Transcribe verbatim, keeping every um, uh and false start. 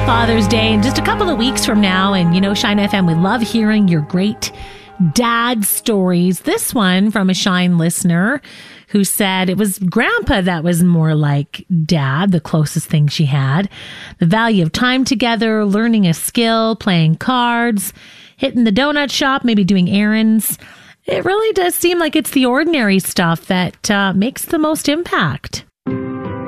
Father's Day in just a couple of weeks from now. And you know, Shine F M, we love hearing your great dad stories. This one from a Shine listener who said it was grandpa that was more like dad, the closest thing she had. The value of time together, learning a skill, playing cards, hitting the donut shop, maybe doing errands. It really does seem like it's the ordinary stuff that uh, makes the most impact.